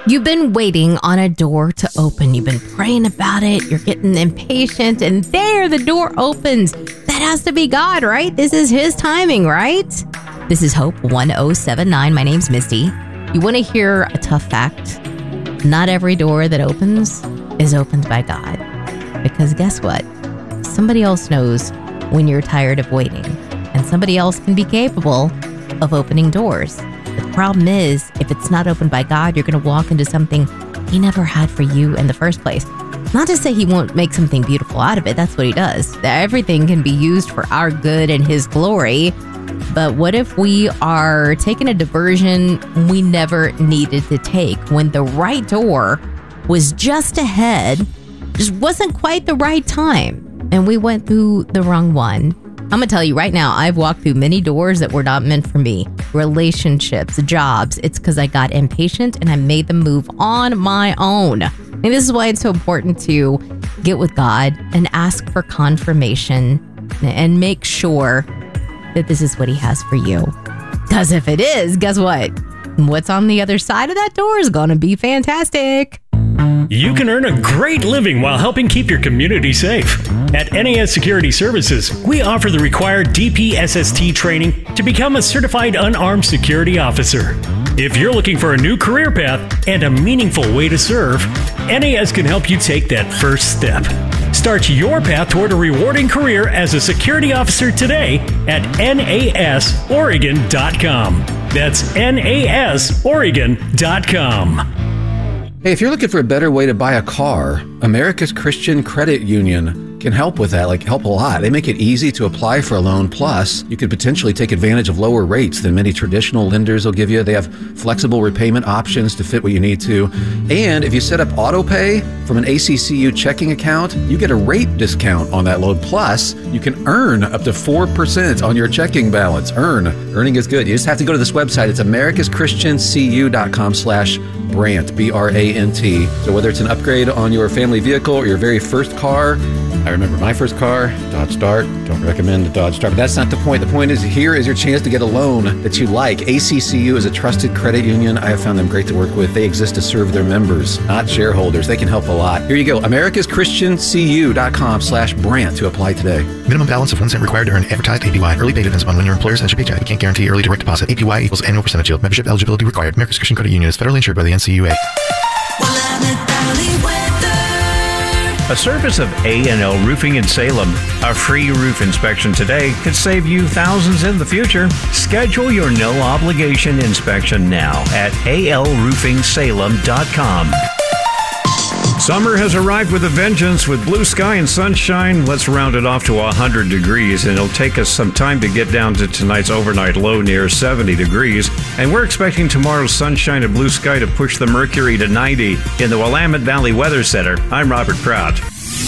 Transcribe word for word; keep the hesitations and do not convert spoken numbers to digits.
You've been waiting on a door to open. You've been praying about it. You're getting impatient, and there the door opens. That has to be God, right? This is His timing, right? This is Hope one oh seven nine. My name's Misty. You want to hear a tough fact? Not every door that opens is opened by God. Because guess what? Somebody else knows when you're tired of waiting, and somebody else can be capable of opening doors. But the problem is, if it's not opened by God, you're going to walk into something He never had for you in the first place. Not to say He won't make something beautiful out of it. That's what He does. Everything can be used for our good and His glory. But what if we are taking a diversion we never needed to take when the right door was just ahead, just wasn't quite the right time, and we went through the wrong one? I'm going to tell you right now, I've walked through many doors that were not meant for me. Relationships, jobs. It's because I got impatient and I made them move on my own. And this is why it's so important to get with God and ask for confirmation and make sure that this is what He has for you. Because if it is, guess what? What's on the other side of that door is going to be fantastic. You can earn a great living while helping keep your community safe. At N A S Security Services, we offer the required D P S S T training to become a certified unarmed security officer. If you're looking for a new career path and a meaningful way to serve, N A S can help you take that first step. Start your path toward a rewarding career as a security officer today at N A S Oregon dot com. That's N A S Oregon dot com. Hey, if you're looking for a better way to buy a car, America's Christian Credit Union can help with that, like help a lot. They make it easy to apply for a loan. Plus, you could potentially take advantage of lower rates than many traditional lenders will give you. They have flexible repayment options to fit what you need to. And if you set up auto pay from an A C C U checking account, you get a rate discount on that loan. Plus, you can earn up to four percent on your checking balance. Earn. Earning is good. You just have to go to this website. It's americas christian c u dot com slash Brant, B R A N T. So whether it's an upgrade on your family vehicle or your very first car, I remember my first car, Dodge Dart. Don't recommend the Dodge Dart, but that's not the point. The point is, here is your chance to get a loan that you like. A C C U is a trusted credit union. I have found them great to work with. They exist to serve their members, not shareholders. They can help a lot. Here you go, americas christian c u dot com slash Brant to apply today. Minimum balance of one cent required to earn advertised A P Y. Early pay depends upon when your employer sends your paycheck. We can't guarantee early direct deposit. A P Y equals annual percentage yield. Membership eligibility required. America's Christian Credit Union is federally insured by the N C U A. A service of A and L Roofing in Salem. A free roof inspection today could save you thousands in the future. Schedule your no-obligation inspection now at A L roofing salem dot com. Summer has arrived with a vengeance. With blue sky and sunshine, let's round it off to one hundred degrees, and it'll take us some time to get down to tonight's overnight low near seventy degrees. And we're expecting tomorrow's sunshine and blue sky to push the mercury to ninety. In the Willamette Valley Weather Center, I'm Robert Prout.